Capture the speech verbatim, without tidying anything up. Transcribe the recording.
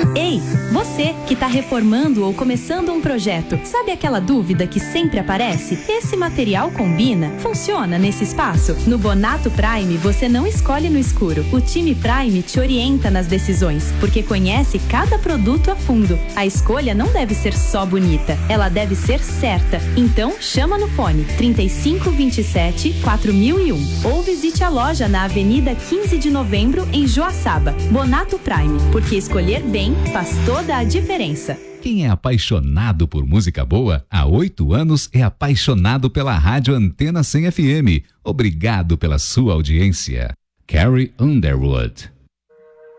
Ei, você que está reformando ou começando um projeto, sabe aquela dúvida que sempre aparece? Esse material combina? Funciona nesse espaço? No Bonato Prime, você não escolhe no escuro. O time Prime te orienta nas decisões, porque conhece cada produto a fundo. A escolha não deve ser só bonita, ela deve ser certa. Então, chama no fone trinta e cinco, vinte e sete, quatro mil e um ou visite a loja na Avenida quinze de Novembro, em Joaçaba. Bonato Prime, porque escolher bem faz toda a diferença. Quem é apaixonado por música boa, há oito anos é apaixonado pela Rádio Antena cem F M. Obrigado pela sua audiência. Carrie Underwood.